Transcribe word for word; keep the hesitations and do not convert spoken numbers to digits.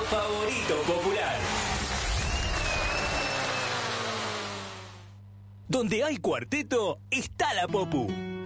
favorito popular. Donde hay cuarteto, está la Popu.